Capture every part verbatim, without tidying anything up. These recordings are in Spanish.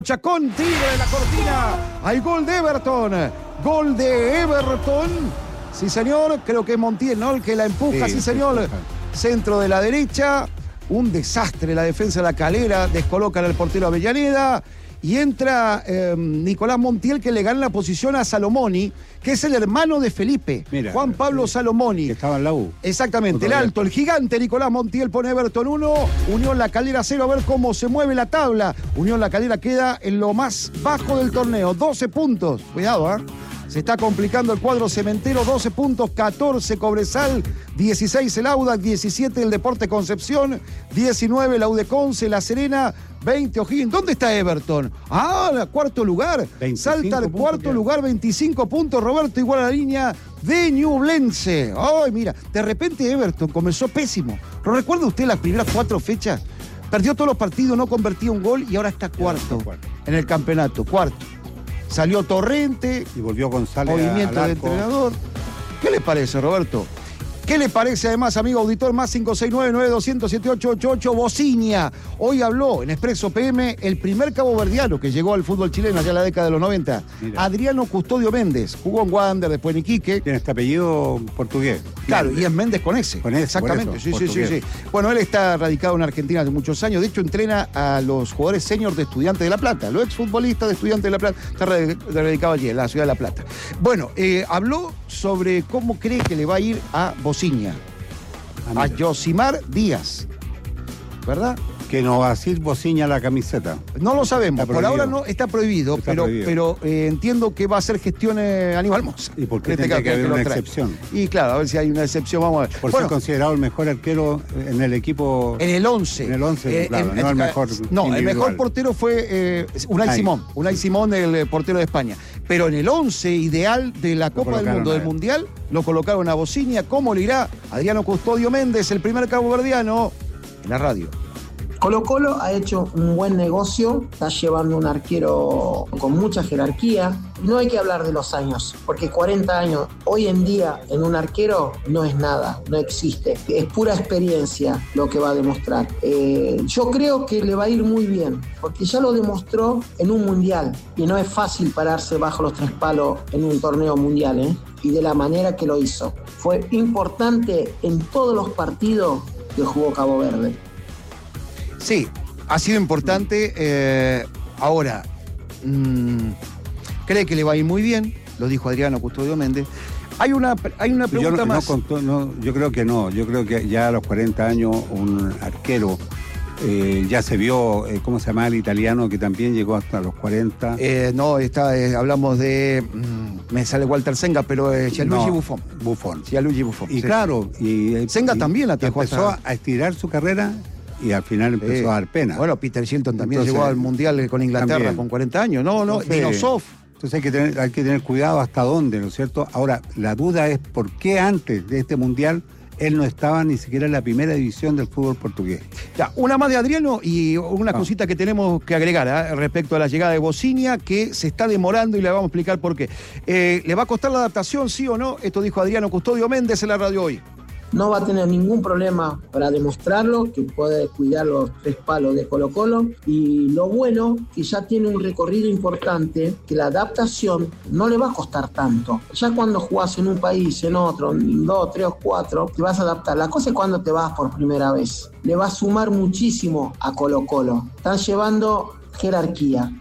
Chacón, tiro de la cortina. Hay gol de Everton. Gol de Everton. Sí, señor. Creo que es Montiel, ¿no? El que la empuja. Sí, sí señor. Centro de la derecha. Un desastre la defensa de la Calera. Descolocan al portero Avellaneda. Y entra eh, Nicolás Montiel, que le gana la posición a Salomoni, que es el hermano de Felipe. Mira, Juan Pablo sí, Salomoni. Que estaba en la U. Exactamente. El alto, el gigante Nicolás Montiel pone Everton uno. Unión La Calera cero. A ver cómo se mueve la tabla. Unión La Calera queda en lo más bajo del torneo. doce puntos. Cuidado, ¿eh? Se está complicando el cuadro cementero. doce puntos, catorce Cobresal, dieciséis el Audax, diecisiete el Deporte Concepción, diecinueve la U de Conce, La Serena, veinte O'Higgins. ¿Dónde está Everton? Ah, el cuarto lugar. Salta al cuarto ya. lugar, veinticinco puntos. Roberto, igual a la línea de Ñublense. Ay, mira, de repente Everton comenzó pésimo. ¿No recuerda usted las primeras cuatro fechas? Perdió todos los partidos, no convertía un gol y ahora está cuarto en el campeonato. Cuarto. Salió Torrente. Y volvió González. Movimiento del entrenador. ¿Qué le parece, Roberto? ¿Qué le parece además, amigo auditor? Más cinco seis nueve nueve dos cero cero siete ocho ocho ocho. Bociña. Hoy habló en Expreso P M el primer caboverdiano que llegó al fútbol chileno allá en la década de los noventa. Mira. Adriano Custodio Méndez. Jugó en Wander, después en Iquique. Tiene este apellido portugués. Claro, Méndez. Y es Méndez con ese. Con ese, exactamente. Eso, sí, sí, sí, sí. Bueno, él está radicado en Argentina hace muchos años. De hecho, entrena a los jugadores senior de Estudiantes de La Plata. Los exfutbolistas de Estudiantes de La Plata. Está radicado allí, en la ciudad de La Plata. Bueno, eh, habló sobre cómo cree que le va a ir a Bociña. A Yosimar Díaz, ¿verdad? Que no va a decir Bociña la camiseta. No lo sabemos, por ahora no está prohibido, está pero, prohibido. pero eh, entiendo que va a hacer gestiones Aníbal Mosa. ¿Y por qué tiene que, que haber una excepción? Y claro, a ver si hay una excepción, vamos a ver. Por bueno, ser considerado el mejor arquero en el equipo. En el once. En el once, eh, claro, en, no el mejor. No, individual. El mejor portero fue eh, Unai Ay. Simón, Unai Simón, el portero de España. Pero en el once ideal de la Copa del Mundo, del Mundial, lo colocaron a Bociña. ¿Cómo le irá? Adriano Custodio Méndez, el primer caboverdiano, en la radio. Colo Colo ha hecho un buen negocio, está llevando un arquero con mucha jerarquía. No hay que hablar de los años, porque cuarenta años hoy en día en un arquero no es nada, no existe. Es pura experiencia lo que va a demostrar. Eh, yo creo que le va a ir muy bien, porque ya lo demostró en un mundial. Y no es fácil pararse bajo los tres palos en un torneo mundial, ¿eh? Y de la manera que lo hizo. Fue importante en todos los partidos que jugó Cabo Verde. Sí, ha sido importante. Eh, ahora, mmm, cree que le va a ir muy bien, lo dijo Adriano Custodio Méndez. Hay una, hay una pregunta yo no, más. No contó, no, yo creo que no. Yo creo que ya a los cuarenta años un arquero eh, ya se vio, eh, ¿cómo se llama el italiano que también llegó hasta los cuarenta? Eh, no, está, eh, hablamos de. Mmm, me sale Walter Senga, pero es eh, Gianluigi no, Buffon. Buffon. Gianluigi Buffon. Y sí. Claro, y Senga y, también la empezó hasta... a estirar su carrera. Y al final empezó eh, a dar pena. Bueno, Peter Shilton también entonces, llegó al Mundial con Inglaterra también. Con cuarenta años. No, no, Dinosov. Entonces hay que, tener, hay que tener cuidado hasta dónde, ¿no es cierto? Ahora, la duda es por qué antes de este Mundial él no estaba ni siquiera en la primera división del fútbol portugués. Ya, una más de Adriano y una ah. cosita que tenemos que agregar ¿eh? respecto a la llegada de Bociña, que se está demorando y le vamos a explicar por qué. Eh, ¿Le va a costar la adaptación, sí o no? Esto dijo Adriano Custodio Méndez en la radio hoy. No va a tener ningún problema para demostrarlo, que puede cuidar los tres palos de Colo Colo. Y lo bueno, que ya tiene un recorrido importante, que la adaptación no le va a costar tanto. Ya cuando jugás en un país, en otro, en dos, tres o cuatro, te vas a adaptar. La cosa es cuando te vas por primera vez. Le va a sumar muchísimo a Colo Colo. Están llevando jerarquía.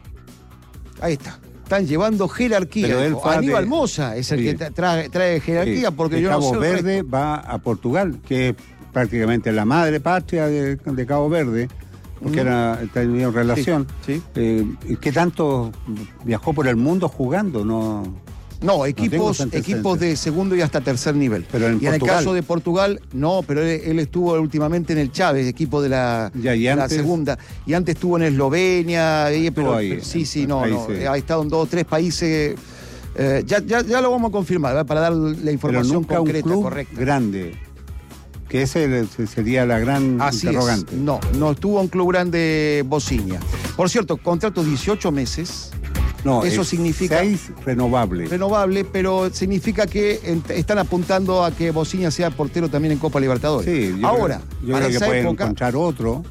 Ahí está. Están llevando jerarquía. Aníbal de... Mosa es el sí. que trae, trae jerarquía, sí. porque el yo Cabo no sé Verde va a Portugal, que es prácticamente la madre patria de, de Cabo Verde, porque mm. era, tenía relación. Sí. Sí. Eh, ¿Qué tanto viajó por el mundo jugando? No. No, equipos, no equipos de segundo y hasta tercer nivel. Pero en y Portugal, en el caso de Portugal, no, pero él, él estuvo últimamente en el Chávez, equipo de la, ya, y de antes, la segunda. Y antes estuvo en Eslovenia, pero, ahí, pero sí, sí, no, no. Sí. Ha estado en dos o tres países. Eh, ya, ya, ya lo vamos a confirmar, ¿verdad? Para dar la información pero nunca concreta, un club correcta. Grande. Que ese sería la gran Así interrogante. Es. No, no estuvo en un club grande Bociña. Por cierto, contrato dieciocho meses. No, eso significa seis renovable. Renovable, pero significa que ent- están apuntando a que Bociña sea portero también en Copa Libertadores. Sí, yo ahora, creo, yo para creo que esa pueden época, encontrar otro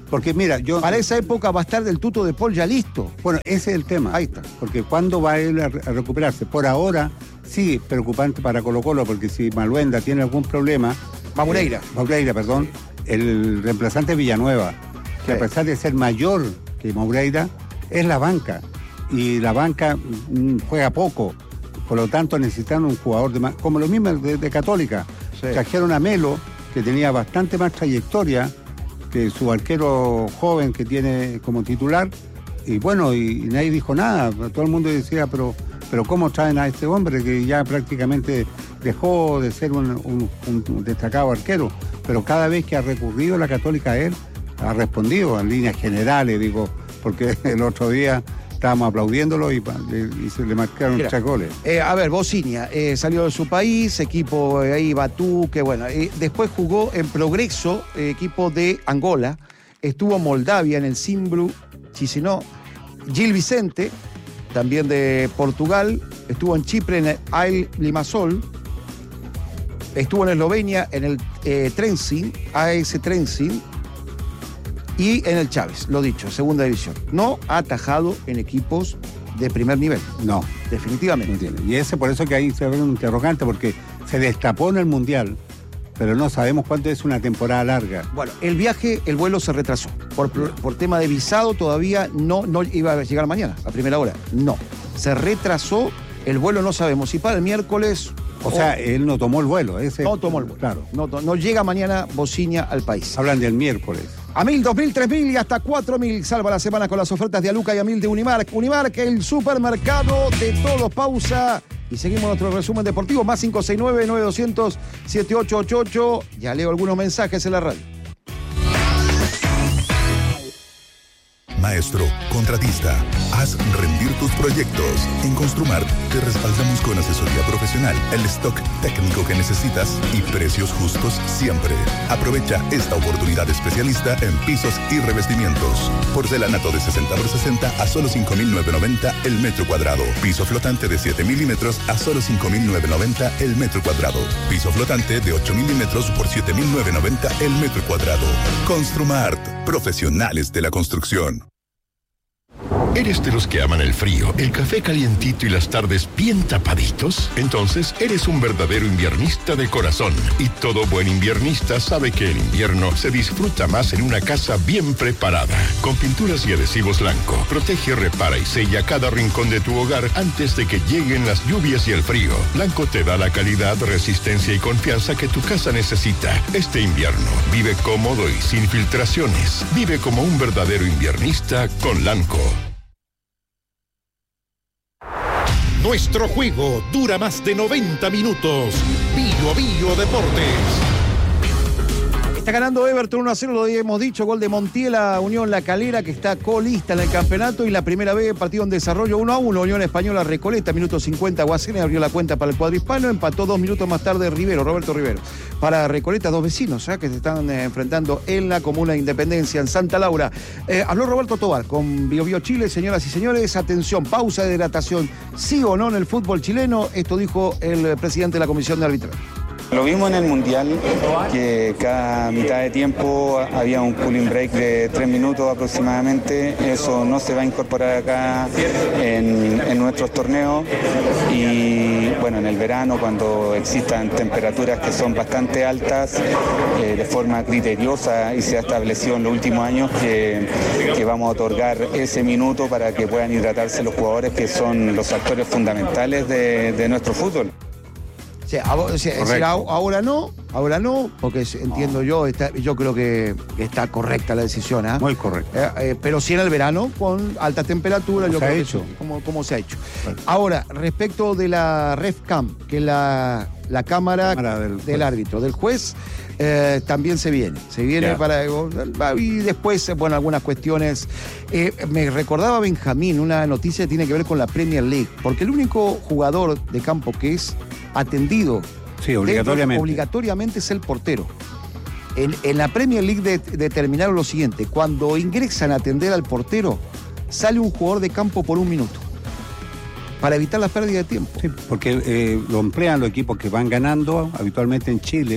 Porque mira, yo... Para esa época va a estar del Tuto de Paul ya listo. Bueno, ese es el tema. Ahí está. Porque ¿cuándo va él a, a recuperarse? Por ahora, sí, preocupante para Colo-Colo, porque si Maluenda tiene algún problema... Maureira. Eh, Maureira, perdón. El reemplazante es Villanueva, que Sí. a pesar de ser mayor que Maureira, es la banca. Y la banca mm, juega poco. Por lo tanto, necesitan un jugador de más... Como lo mismo de, de Católica. Sí. Trajeron a Melo, que tenía bastante más trayectoria que su arquero joven que tiene como titular, y bueno, y, y nadie dijo nada. Todo el mundo decía, pero, pero ¿cómo traen a este hombre que ya prácticamente dejó de ser un, un, un destacado arquero? Pero cada vez que ha recurrido la Católica a él, ha respondido en líneas generales, digo, porque el otro día estábamos aplaudiéndolo y, y se le marcaron Mira, tres goles. Eh, a ver, Bocinia eh, salió de su país, equipo eh, ahí Batú, que bueno, eh, después jugó en Progreso, eh, equipo de Angola, estuvo en Moldavia en el Simbru Chisinau, Gil Vicente, también de Portugal, estuvo en Chipre en el Ail Limassol, estuvo en Eslovenia en el eh, Trenčín, A S Trenčín, y en el Chávez, lo dicho, segunda división. No ha atajado en equipos de primer nivel. No. Definitivamente. No tiene. Y ese por eso que ahí se ve un interrogante, porque se destapó en el Mundial, pero no sabemos cuánto es una temporada larga. Bueno, el viaje, el vuelo se retrasó. Por, por tema de visado todavía no, no iba a llegar mañana, a primera hora. No. Se retrasó, el vuelo no sabemos si para el miércoles... O sea, él no tomó el vuelo. Ese, No tomó el vuelo. Claro. No, no llega mañana Bocinia al país. Hablan del miércoles. A mil, dos mil, tres mil y hasta cuatro mil. Salva la semana con las ofertas de Aluca y a mil de Unimark. Unimark, el supermercado de todos. Pausa. Y seguimos nuestro resumen deportivo. Más cinco seis nueve, nueve dos cero cero, siete ocho ocho ocho. Ya leo algunos mensajes en la radio. Maestro, contratista, haz rendir tus proyectos. En Construmart te respaldamos con asesoría profesional, el stock técnico que necesitas y precios justos siempre. Aprovecha esta oportunidad especialista en pisos y revestimientos. Porcelanato de sesenta por sesenta a solo cinco mil novecientos noventa el metro cuadrado. Piso flotante de siete milímetros a solo cinco mil novecientos noventa el metro cuadrado. Piso flotante de ocho milímetros por siete mil novecientos noventa el metro cuadrado. Construmart, profesionales de la construcción. ¿Eres de los que aman el frío, el café calientito y las tardes bien tapaditos? Entonces eres un verdadero inviernista de corazón. Y todo buen inviernista sabe que el invierno se disfruta más en una casa bien preparada. Con pinturas y adhesivos Lanco, protege, repara y sella cada rincón de tu hogar antes de que lleguen las lluvias y el frío. Lanco te da la calidad, resistencia y confianza que tu casa necesita. Este invierno, vive cómodo y sin filtraciones. Vive como un verdadero inviernista con Lanco. Nuestro juego dura más de noventa minutos. Bio Bio Deportes. Está ganando Everton uno a cero, lo hemos dicho, gol de Montiel a Unión La Calera, que está colista en el campeonato, y la primera vez partido en desarrollo uno a uno, Unión Española Recoleta, minuto cincuenta, Guasene abrió la cuenta para el cuadro hispano, empató dos minutos más tarde Rivero, Roberto Rivero. Para Recoleta, dos vecinos ¿eh? que se están eh, enfrentando en la comuna de Independencia, en Santa Laura. Eh, habló Roberto Tobar con Bio Bio Chile, señoras y señores, atención, pausa de hidratación, sí o no en el fútbol chileno, esto dijo el presidente de la Comisión de Arbitraje. Lo vimos en el Mundial, que cada mitad de tiempo había un cooling break de tres minutos aproximadamente. Eso no se va a incorporar acá en, en nuestros torneos. Y bueno, en el verano, cuando existan temperaturas que son bastante altas, eh, de forma criteriosa, y se ha establecido en los últimos años que, que vamos a otorgar ese minuto para que puedan hidratarse los jugadores, que son los actores fundamentales de, de nuestro fútbol. O sea, o sea, es decir, ahora no, ahora no, porque entiendo yo, está, yo creo que está correcta la decisión. ¿eh? Muy correcta. Eh, eh, pero sí en el verano, con alta temperatura, yo se ha creo hecho. que sí, como, como se ha hecho. Claro. Ahora, respecto de la RefCam, que es la, la cámara, Cámara del del juez. árbitro, del juez, eh, también se viene. Se viene Ya. para... Y después, bueno, algunas cuestiones. Eh, me recordaba Benjamín una noticia que tiene que ver con la Premier League, porque el único jugador de campo que es atendido Sí, obligatoriamente. dentro, obligatoriamente es el portero. En, en la Premier League de- determinaron lo siguiente: cuando ingresan a atender al portero, sale un jugador de campo por un minuto para evitar la pérdida de tiempo. Sí, porque eh, lo emplean los equipos que van ganando habitualmente en Chile,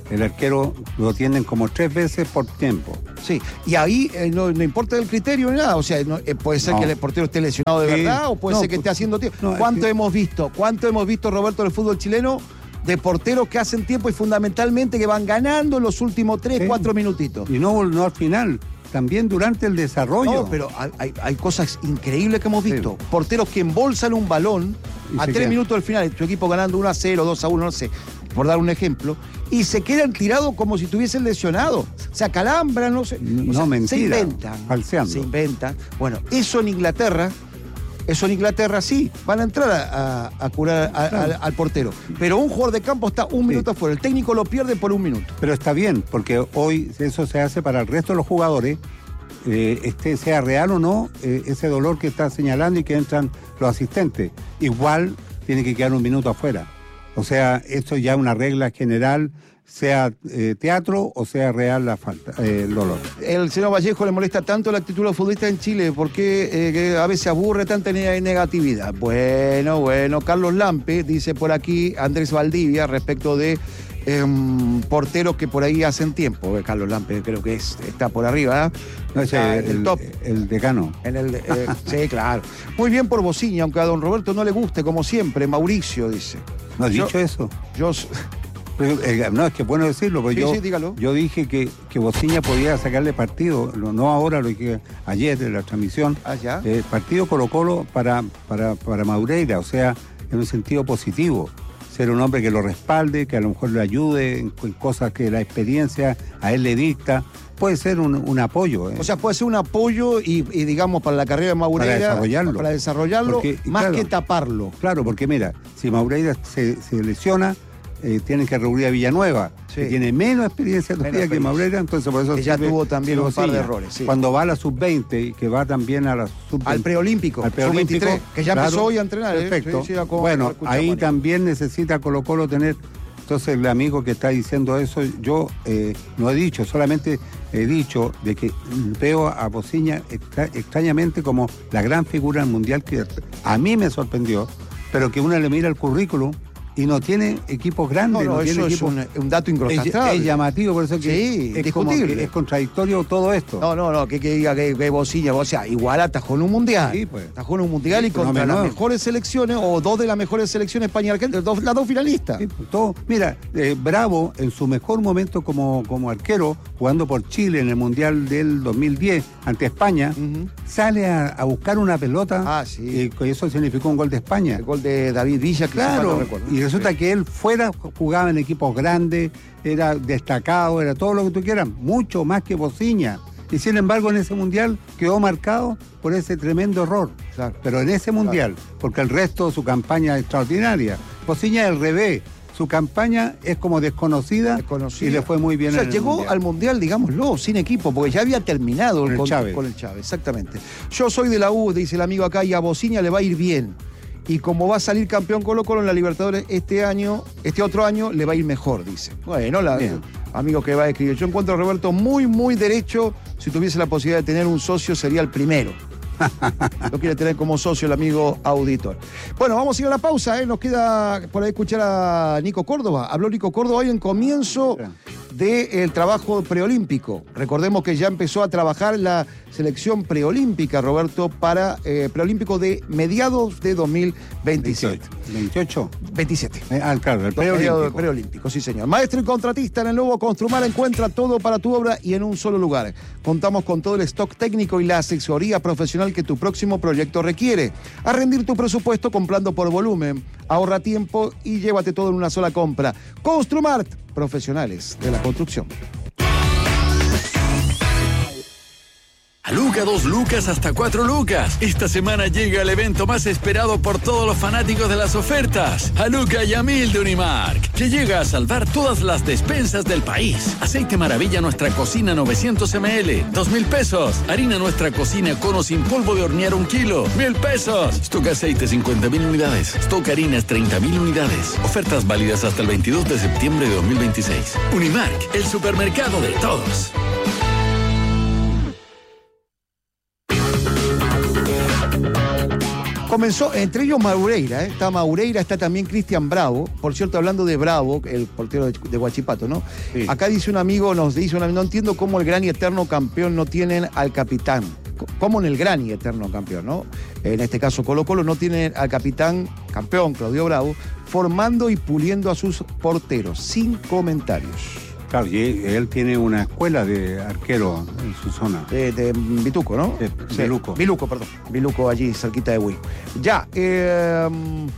el arquero lo tienen como tres veces por tiempo. Sí, y ahí eh, no, no importa el criterio ni nada, o sea, no, eh, puede ser no. que el portero esté lesionado de sí. verdad o puede no, ser que esté haciendo tiempo. No, ¿Cuánto es que... hemos visto? ¿Cuánto hemos visto, Roberto, en el fútbol chileno de porteros que hacen tiempo y fundamentalmente que van ganando en los últimos tres, sí. cuatro minutitos? Y no, no al final, también durante el desarrollo. No, pero hay, hay cosas increíbles que hemos visto. Sí. Porteros que embolsan un balón a tres queda. minutos del final, tu equipo ganando uno a cero, dos a uno, no sé, por dar un ejemplo, y se quedan tirados como si estuviesen lesionados. Se acalambran, no sé. No, sea, mentira. Se inventan. Falseando. Se inventan. Bueno, eso en Inglaterra, eso en Inglaterra sí, van a entrar a, a, a curar a, claro. a, al portero. Pero un jugador de campo está un minuto sí. afuera. El técnico lo pierde por un minuto. Pero está bien, porque hoy eso se hace para el resto de los jugadores, eh, este, sea real o no, eh, ese dolor que está señalando y que entran los asistentes. Igual tiene que quedar un minuto afuera. O sea, esto ya es una regla general, sea eh, teatro o sea real la falta, eh, el dolor. El señor Vallejo le molesta tanto la actitud de los futbolistas en Chile, porque eh, que a veces aburre tanta negatividad. Bueno, bueno, Carlos Lampe dice por aquí, Andrés Valdivia, respecto de eh, porteros que por ahí hacen tiempo. Carlos Lampe creo que es, está por arriba, ¿eh? No, ese ah, el, el top. El decano. En el, eh, sí, claro. Muy bien por Bociña, aunque a don Roberto no le guste, como siempre. Mauricio dice. ¿No has dicho eso? Yo... Pero, eh, no, es que es bueno decirlo, porque sí, yo, sí, dígalo. yo dije que, que Bociña podía sacarle partido, no ahora, lo dije ayer en la transmisión, ¿Ah, ya? Eh, partido Colo-Colo para, para, para Maureira, o sea, en un sentido positivo. Ser un hombre que lo respalde, que a lo mejor le ayude en, en cosas que la experiencia a él le dicta. Puede ser un, un apoyo. ¿eh? O sea, puede ser un apoyo y, y digamos, para la carrera de Maureira. Para desarrollarlo. Para desarrollarlo, porque, más claro, que taparlo. Claro, porque mira, si Maureira se, se lesiona, eh, tienen que recurrir a Villanueva, sí. que tiene menos experiencia todavía menos que Maureira, entonces por eso... Que ya tuvo también un par de errores. Sí. Cuando va a la sub veinte y que va también a la sub veinte... Al preolímpico, al preolímpico, sub veintitrés, que ya claro, empezó hoy a entrenar. Perfecto. ¿eh? Sí, sí, como, bueno, ahí también necesita Colo-Colo tener... Entonces el amigo que está diciendo eso, yo eh, no he dicho, solamente he dicho de que veo a Bociña extra, extrañamente como la gran figura mundial que a mí me sorprendió, pero que uno le mira el currículum y no tiene equipos grandes. No, no, no eso tiene es equipos, un, un dato incontrastable. Es, es llamativo, por eso que sí, es, discutible. Que es contradictorio todo esto. No, no, no, que, que diga que, que Bociña, o sea, igual atajó en un mundial. Sí, pues. Atajó en un mundial sí, y contra no las mejores selecciones, o dos de las mejores selecciones España y Argentina, dos, las dos finalistas. Sí, pues, todo. Mira, eh, Bravo, en su mejor momento como, como arquero, jugando por Chile en el Mundial del dos mil diez ante España, uh-huh. sale a, a buscar una pelota. Ah, sí. Y eso significó un gol de España. El gol de David Villa, que claro, no recuerdo. Y resulta sí. que él fuera jugaba en equipos grandes, era destacado, era todo lo que tú quieras, mucho más que Bociña. Y sin embargo en ese mundial quedó marcado por ese tremendo error. Claro. Pero en ese mundial, claro. porque el resto de su campaña es extraordinaria. Bociña es al revés. Su campaña es como desconocida, desconocida y le fue muy bien. O sea, en el llegó mundial. al mundial, digámoslo, sin equipo, porque ya había terminado con el, el con, Chávez. con el Chávez. Exactamente. Yo soy de la U, dice el amigo acá, y a Bociña le va a ir bien. Y como va a salir campeón Colo-Colo en la Libertadores este año, este otro año le va a ir mejor, dice. Bueno, la, amigo que va a escribir. Yo encuentro a Roberto muy, muy derecho. Si tuviese la posibilidad de tener un socio, sería el primero. Lo quiere tener como socio el amigo auditor. Bueno, vamos a ir a la pausa, ¿eh? Nos queda por ahí escuchar a Nico Córdoba. Habló Nico Córdoba hoy en comienzo del trabajo preolímpico. Recordemos que ya empezó a trabajar la selección preolímpica, Roberto, para eh, preolímpico de mediados de dos mil veintisiete. ¿veintiocho? veintisiete. Eh, ah, claro, el preolímpico. preolímpico, sí señor. Maestro y contratista en el nuevo Construmar, encuentra todo para tu obra y en un solo lugar. Contamos con todo el stock técnico y la asesoría profesional que tu próximo proyecto requiere. A rendir tu presupuesto comprando por volumen. Ahorra tiempo y llévate todo en una sola compra. Construmart, profesionales de la construcción. A Luca, dos lucas hasta cuatro lucas. Esta semana llega el evento más esperado por todos los fanáticos de las ofertas. A Luca y a Mil de Unimark, que llega a salvar todas las despensas del país. Aceite Maravilla Nuestra Cocina novecientos mililitros, dos mil pesos. Harina Nuestra Cocina Cono sin polvo de hornear un kilo, mil pesos. Stock aceite cincuenta mil unidades. Stock harinas treinta mil unidades. Ofertas válidas hasta el veintidós de septiembre de dos mil veintiséis. Unimark, el supermercado de todos. Comenzó, entre ellos Maureira, ¿eh? Está Maureira, está también Cristian Bravo. Por cierto, hablando de Bravo, el portero de, de Huachipato, ¿no? Sí. Acá dice un amigo, nos dice un amigo, no entiendo cómo el gran y eterno campeón no tienen al capitán. Como en el gran y eterno campeón, ¿no? En este caso Colo Colo no tiene al capitán campeón, Claudio Bravo, formando y puliendo a sus porteros, sin comentarios. Claro, y él tiene una escuela de arquero en su zona. De, de Vituco, ¿no? De, sí. Viluco. Viluco, perdón. Viluco, allí, cerquita de Huí. Ya, eh...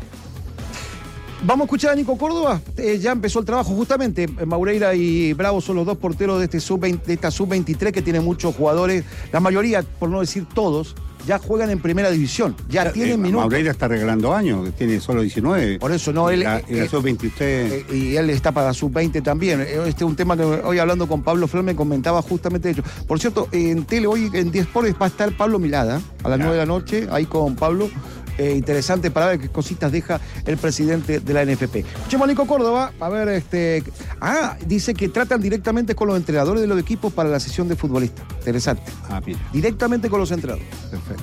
vamos a escuchar a Nico Córdoba. Eh, ya empezó el trabajo justamente. Maureira y Bravo son los dos porteros de, este sub veinte, de esta sub veintitrés que tiene muchos jugadores. La mayoría, por no decir todos, ya juegan en primera división. Ya eh, tienen eh, minutos. Maureira está regalando años, tiene solo diecinueve. Por eso no, él. Y la, y la eh, sub veintitrés. Eh, y él está para la sub veinte también. Este es un tema que hoy hablando con Pablo Flor me comentaba justamente de hecho. Por cierto, en tele hoy en diez Sports va a estar Pablo Milada a las nueve de la noche, ahí con Pablo. Eh, interesante para ver qué cositas deja el presidente de la N F P. Escuchemos a Nico Córdoba, a ver, este... Ah, dice que tratan directamente con los entrenadores de los equipos para la sesión de futbolistas. Interesante. Ah, bien. Directamente con los entrenadores. Perfecto.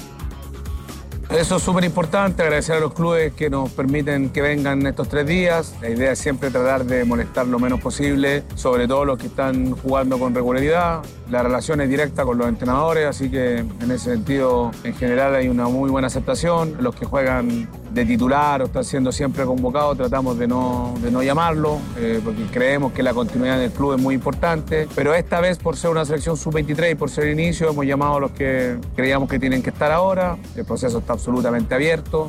Eso es súper importante, agradecer a los clubes que nos permiten que vengan estos tres días. La idea es siempre tratar de molestar lo menos posible, sobre todo los que están jugando con regularidad. La relación es directa con los entrenadores, así que en ese sentido, en general, hay una muy buena aceptación. Los que juegan de titular o están siendo siempre convocados, tratamos de no, de no llamarlo, eh, porque creemos que la continuidad del club es muy importante. Pero esta vez, por ser una selección sub veintitrés y por ser inicio, hemos llamado a los que creíamos que tienen que estar ahora. El proceso está absolutamente abierto.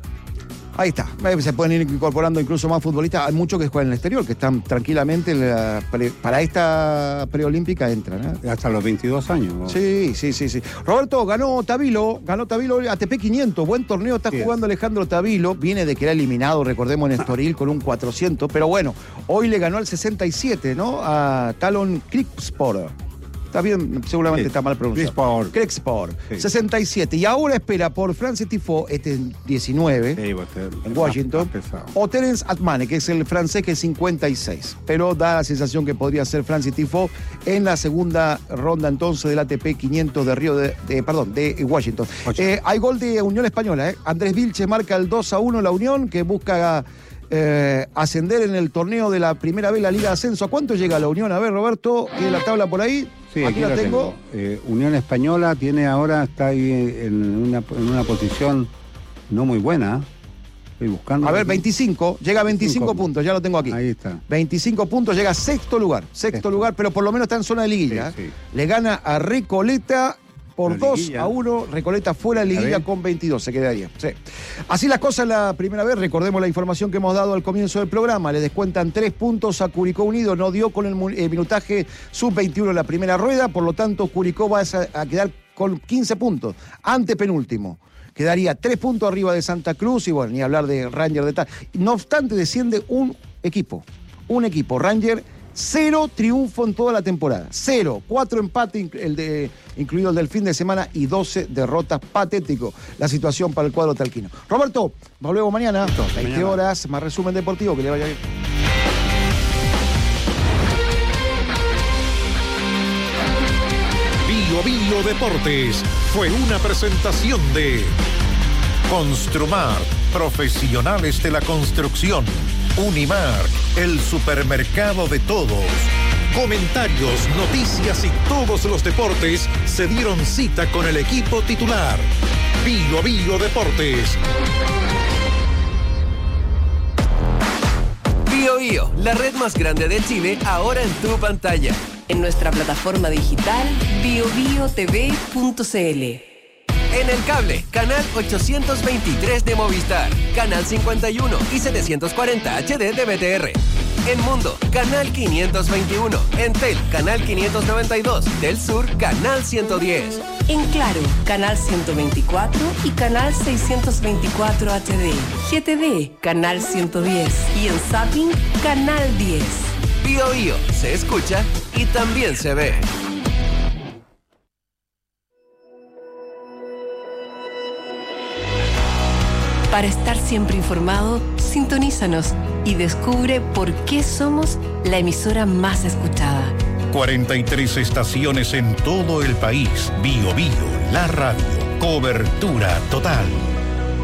Ahí está, se pueden ir incorporando incluso más futbolistas. Hay muchos que juegan en el exterior, que están tranquilamente la pre, para esta preolímpica entran, ¿eh? Hasta los veintidós años, ¿no? Sí, sí, sí, sí. Roberto, ganó Tavilo, ganó Tavilo A T P quinientos, buen torneo está sí. jugando Alejandro Tavilo, viene de que era eliminado, recordemos, en Estoril con un cuatrocientos, pero bueno, hoy le ganó al sesenta y siete, ¿no? A Talon Kriegspor. Está bien, seguramente sí, está mal pronunciado. Kriegspor. Sí. sesenta y siete. Y ahora espera por Francis Tifo, este es diecinueve, sí, en Washington. O Terence Atmane, que es el francés, que es cincuenta y seis. Pero da la sensación que podría ser Francis Tifo en la segunda ronda entonces del A T P quinientos de Río de, de perdón, de Washington. Eh, hay gol de Unión Española, ¿eh? Andrés Vilche marca el dos a uno la Unión, que busca eh, ascender en el torneo de la primera vez la Liga de Ascenso. ¿A cuánto llega la Unión? A ver, Roberto, ¿tiene la tabla por ahí? Sí, aquí, aquí la tengo. tengo. Eh, Unión Española tiene ahora, está ahí en una, en una posición no muy buena. Estoy buscando. A ver, veinticinco, llega a veinticinco, veinticinco puntos, ya lo tengo aquí. Ahí está. veinticinco puntos, llega a sexto lugar. Sexto Esto. lugar, pero por lo menos está en zona de liguilla. Sí, sí. Le gana a Recoleta por dos a uno. Recoleta fuera de liguilla con veintidós, se quedaría. Sí. Así las cosas la primera vez. Recordemos la información que hemos dado al comienzo del programa. Le descuentan tres puntos a Curicó Unido. No dio con el, el minutaje sub veintiuno en la primera rueda. Por lo tanto, Curicó va a, a quedar con quince puntos. Ante penúltimo. Quedaría tres puntos arriba de Santa Cruz. Y bueno, ni hablar de Ranger de tal. No obstante, desciende un equipo. Un equipo. Ranger. Cero triunfo en toda la temporada. Cero. Cuatro empates, el de, incluido el del fin de semana, y doce derrotas. Patético la situación para el cuadro talquino. Roberto, volvemos mañana. Listo, veinte mañana. Horas, más resumen deportivo. Que le vaya bien. Bio Bio Deportes fue una presentación de Construmar, profesionales de la construcción. Unimark, el supermercado de todos. Comentarios, noticias y todos los deportes se dieron cita con el equipo titular. Bio Bio Deportes. Bio Bio, la red más grande de Chile, ahora en tu pantalla. En nuestra plataforma digital bio bio t v punto c l. En el cable, canal ochocientos veintitrés de Movistar, canal cincuenta y uno y setecientos cuarenta H D de B T R. En Mundo, canal quinientos veintiuno. En Tel, canal quinientos noventa y dos. Del Sur, canal ciento diez. En Claro, canal ciento veinticuatro y canal seiscientos veinticuatro H D. G T D, canal ciento diez. Y en Zapping, canal diez. Bio Bio, se escucha y también se ve. Para estar siempre informado, sintonízanos y descubre por qué somos la emisora más escuchada. cuarenta y tres estaciones en todo el país. Bio Bio, la radio. Cobertura total.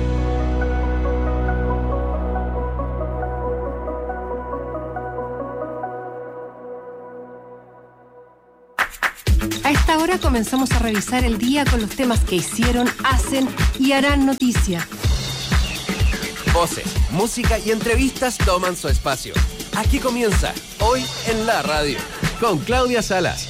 ahora comenzamos a revisar el día con los temas que hicieron, hacen y harán noticia. Voces, música y entrevistas toman su espacio. Aquí comienza Hoy en la Radio, con Claudia Salas.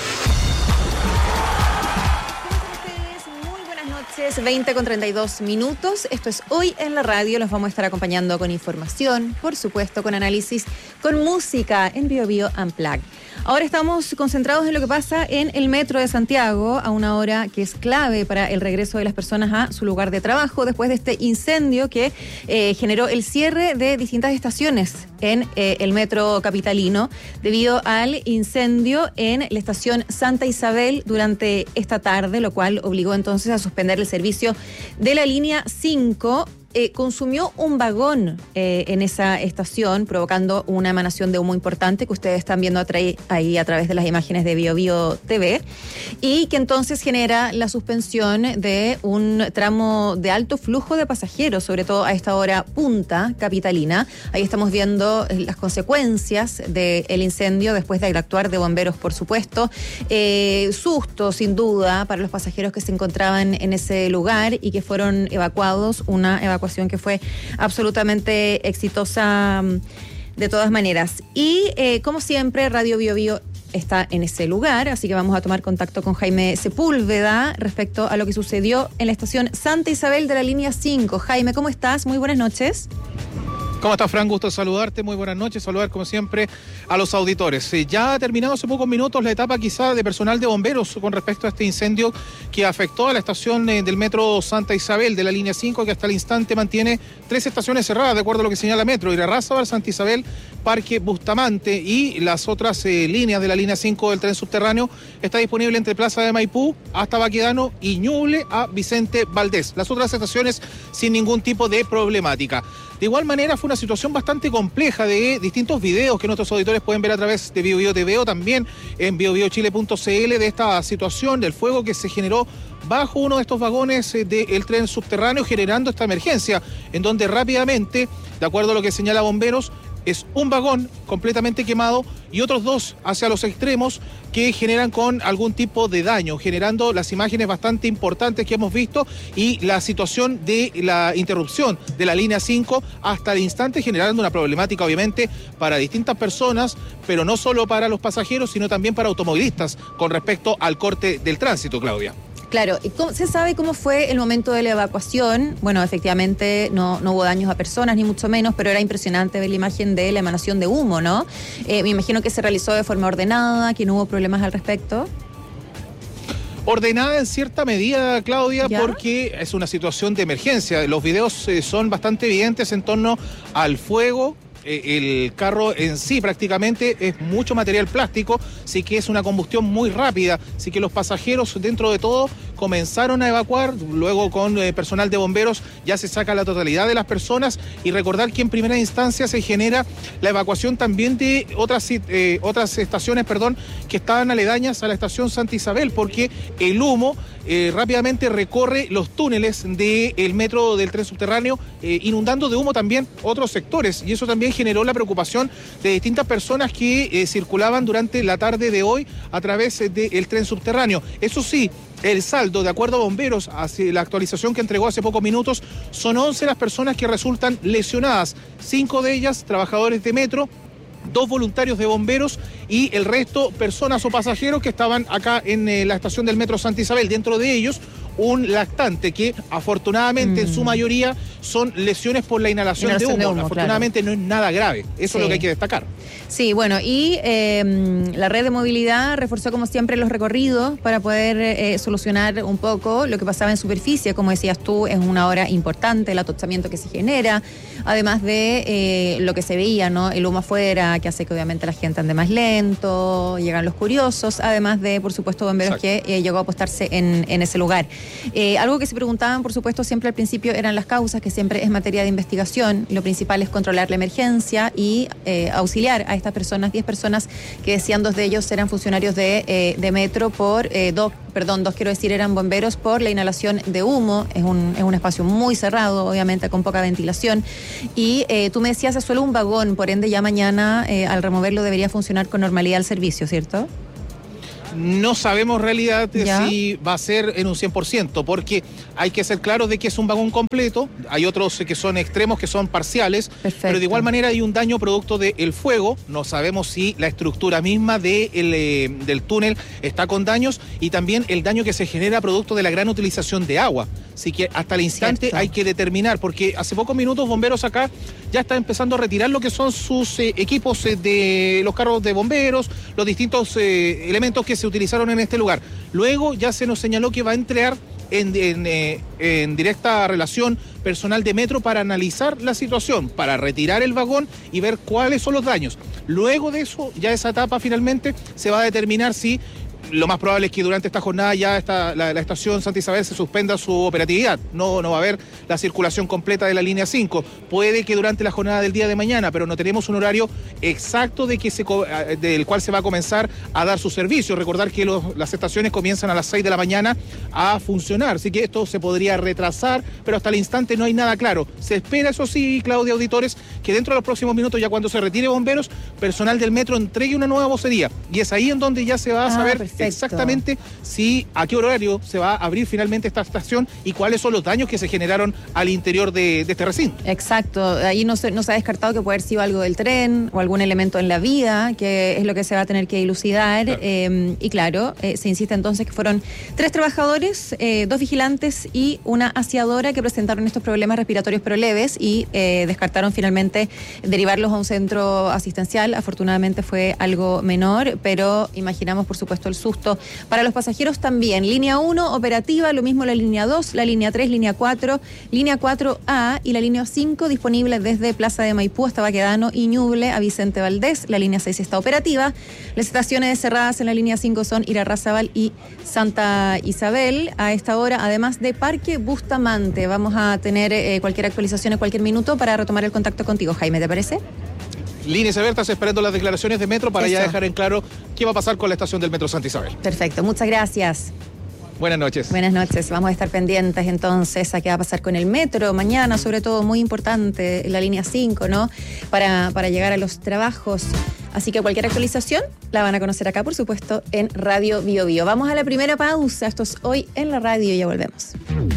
veinte con treinta y dos minutos. Esto es Hoy en la Radio. Los vamos a estar acompañando con información, por supuesto, con análisis, con música en Bio Bio Unplugged. Ahora estamos concentrados en lo que pasa en el metro de Santiago, a una hora que es clave para el regreso de las personas a su lugar de trabajo, después de este incendio que eh, generó el cierre de distintas estaciones en eh, el metro capitalino, debido al incendio en la estación Santa Isabel durante esta tarde, lo cual obligó entonces a suspender el servicio de la línea cinco. Eh, consumió un vagón eh, en esa estación, provocando una emanación de humo importante que ustedes están viendo atra- ahí a través de las imágenes de Bio Bio T V, y que entonces genera la suspensión de un tramo de alto flujo de pasajeros, sobre todo a esta hora punta capitalina. Ahí estamos viendo las consecuencias del incendio después del actuar de bomberos, por supuesto. Eh, susto, sin duda, para los pasajeros que se encontraban en ese lugar y que fueron evacuados, una evacuación que fue absolutamente exitosa de todas maneras. Y eh, como siempre, Radio Bio Bio está en ese lugar, así que vamos a tomar contacto con Jaime Sepúlveda respecto a lo que sucedió en la estación Santa Isabel de la línea cinco. Jaime, ¿cómo estás? Muy buenas noches. ¿Cómo estás, Fran? Gusto saludarte, muy buenas noches, saludar como siempre a los auditores. Eh, ya ha terminado hace pocos minutos la etapa quizá de personal de bomberos con respecto a este incendio que afectó a la estación eh, del metro Santa Isabel de la línea cinco, que hasta el instante mantiene tres estaciones cerradas, de acuerdo a lo que señala Metro: Irarrázaval, Santa Isabel, Parque Bustamante, y las otras eh, líneas de la línea cinco del tren subterráneo está disponible entre Plaza de Maipú hasta Baquedano y Ñuble a Vicente Valdés. Las otras estaciones sin ningún tipo de problemática. De igual manera, fue una situación bastante compleja de distintos videos que nuestros auditores pueden ver a través de Bio Bio T V o también en bio bio chile punto c l de esta situación del fuego que se generó bajo uno de estos vagones del tren subterráneo, generando esta emergencia, en donde rápidamente, de acuerdo a lo que señala bomberos, es un vagón completamente quemado y otros dos hacia los extremos que generan con algún tipo de daño, generando las imágenes bastante importantes que hemos visto y la situación de la interrupción de la línea cinco hasta el instante, generando una problemática obviamente para distintas personas, pero no solo para los pasajeros, sino también para automovilistas con respecto al corte del tránsito, Claudia. Claro, ¿se sabe cómo fue el momento de la evacuación? Bueno, efectivamente no, no hubo daños a personas, ni mucho menos, pero era impresionante ver la imagen de la emanación de humo, ¿no? Eh, me imagino que se realizó de forma ordenada, que no hubo problemas al respecto. Ordenada en cierta medida, Claudia, ¿Ya? Porque es una situación de emergencia. Los videos eh, son bastante evidentes en torno al fuego. El carro en sí prácticamente es mucho material plástico, sí que es una combustión muy rápida, así que los pasajeros dentro de todo comenzaron a evacuar, luego con eh, personal de bomberos ya se saca la totalidad de las personas, y recordar que en primera instancia se genera la evacuación también de otras, eh, otras estaciones, perdón, que estaban aledañas a la estación Santa Isabel, porque el humo eh, rápidamente recorre los túneles del metro del tren subterráneo, eh, inundando de humo también otros sectores, y eso también generó la preocupación de distintas personas que eh, circulaban durante la tarde de hoy a través del tren subterráneo. Eso sí, el saldo, de acuerdo a bomberos, hacia la actualización que entregó hace pocos minutos, son once las personas que resultan lesionadas, cinco de ellas trabajadores de Metro, dos voluntarios de bomberos y el resto personas o pasajeros que estaban acá en eh, la estación del metro Santa Isabel. Dentro de ellos, un lactante que afortunadamente mm. en su mayoría son lesiones por la inhalación, inhalación de humo. De humo afortunadamente claro. No es nada grave, eso sí. Es lo que hay que destacar. Sí, bueno, y eh, la red de movilidad reforzó como siempre los recorridos para poder eh, solucionar un poco lo que pasaba en superficie. Como decías tú, es una hora importante el atochamiento que se genera, además de eh, lo que se veía, ¿no? El humo afuera, que hace que obviamente la gente ande más lento, llegan los curiosos, además de, por supuesto, bomberos Exacto. que eh, llegó a apostarse en, en ese lugar. Eh, algo que se preguntaban, por supuesto, siempre al principio eran las causas, que siempre es materia de investigación. Lo principal es controlar la emergencia y eh, auxiliar a estas personas, diez personas que decían dos de ellos eran funcionarios de, eh, de Metro por, eh, dos, perdón, dos quiero decir eran bomberos por la inhalación de humo. Es un, es un espacio muy cerrado, obviamente con poca ventilación. Y eh, tú me decías, es solo un vagón, por ende ya mañana eh, al removerlo debería funcionar con normalidad el servicio, ¿cierto? No sabemos en realidad ¿Ya? si va a ser en un cien por ciento, porque hay que ser claros de que es un vagón completo, hay otros que son extremos, que son parciales, Perfecto. pero de igual manera hay un daño producto del fuego, no sabemos si la estructura misma de el, eh, del túnel está con daños y también el daño que se genera producto de la gran utilización de agua. Así que hasta el instante Cierto. hay que determinar, porque hace pocos minutos bomberos acá ya están empezando a retirar lo que son sus eh, equipos eh, de los carros de bomberos, los distintos eh, elementos que se utilizaron en este lugar. Luego ya se nos señaló que va a entrar en, en, eh, en directa relación personal de Metro para analizar la situación, para retirar el vagón y ver cuáles son los daños. Luego de eso, ya esa etapa finalmente se va a determinar si... Lo más probable es que durante esta jornada ya esta, la, la estación Santa Isabel se suspenda su operatividad. No, no va a haber la circulación completa de la línea cinco. Puede que durante la jornada del día de mañana, pero no tenemos un horario exacto de que se, del cual se va a comenzar a dar su servicio. Recordar que los, las estaciones comienzan a las seis de la mañana a funcionar, así que esto se podría retrasar, pero hasta el instante no hay nada claro. Se espera, eso sí, Claudia, auditores, que dentro de los próximos minutos, ya cuando se retire bomberos, personal del Metro entregue una nueva vocería. Y es ahí en donde ya se va a Ah, saber perfecto. exactamente si a qué horario se va a abrir finalmente esta estación y cuáles son los daños que se generaron al interior de, de este recinto. Exacto, ahí no se, no se ha descartado que puede haber sido algo del tren o algún elemento en la vía, que es lo que se va a tener que dilucidar. Claro. Eh, y claro, eh, se insiste entonces que fueron tres trabajadores, eh, dos vigilantes y una aseadora que presentaron estos problemas respiratorios pero leves y eh, descartaron finalmente derivarlos a un centro asistencial. Afortunadamente fue algo menor, pero imaginamos por supuesto el susto para los pasajeros también. Línea uno operativa, lo mismo la línea dos, la línea tres, línea cuatro, línea cuatro A y la línea cinco disponible desde Plaza de Maipú hasta Baquedano y Ñuble a Vicente Valdés. La línea seis está operativa. Las estaciones cerradas en la línea cinco son Irarrázaval y Santa Isabel. A esta hora, además de Parque Bustamante, vamos a tener eh, cualquier actualización en cualquier minuto para retomar el contacto contigo, Jaime, ¿te parece? Líneas abiertas esperando las declaraciones de Metro para Eso. ya dejar en claro qué va a pasar con la estación del Metro Santa Isabel. Perfecto, muchas gracias. Buenas noches. Buenas noches, vamos a estar pendientes entonces a qué va a pasar con el metro mañana, sobre todo muy importante la línea cinco, ¿no? Para, para llegar a los trabajos. Así que cualquier actualización la van a conocer acá, por supuesto, en Radio Bio Bio. Vamos a la primera pausa, esto es Hoy en la Radio y ya volvemos.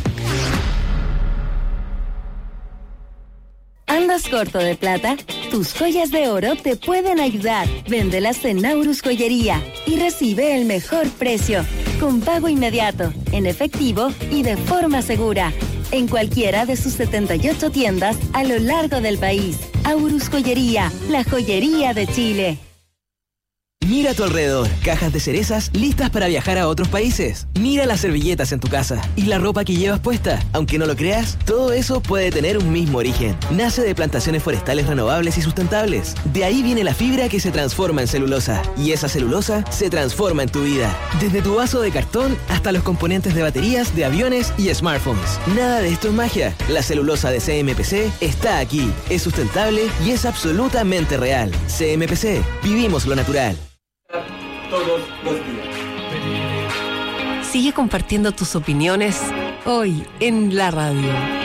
¿Andas corto de plata? Tus joyas de oro te pueden ayudar. Véndelas en Aurus Joyería y recibe el mejor precio, con pago inmediato, en efectivo y de forma segura. En cualquiera de sus setenta y ocho tiendas a lo largo del país. Aurus Joyería, la joyería de Chile. Mira a tu alrededor, cajas de cerezas listas para viajar a otros países. Mira las servilletas en tu casa y la ropa que llevas puesta. Aunque no lo creas, todo eso puede tener un mismo origen. Nace de plantaciones forestales renovables y sustentables. De ahí viene la fibra que se transforma en celulosa. Y esa celulosa se transforma en tu vida. Desde tu vaso de cartón hasta los componentes de baterías, de aviones y smartphones. Nada de esto es magia. La celulosa de C M P C está aquí. Es sustentable y es absolutamente real. C M P C. Vivimos lo natural. Todos los días. Sigue compartiendo tus opiniones hoy en la radio.